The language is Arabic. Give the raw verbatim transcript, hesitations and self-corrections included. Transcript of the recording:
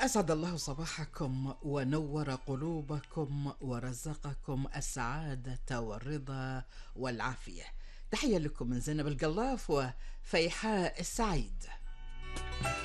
أسعد الله صباحكم ونور قلوبكم ورزقكم السعادة والرضا والعافية. تحية لكم من زينب القلاف وفيحاء السعيد.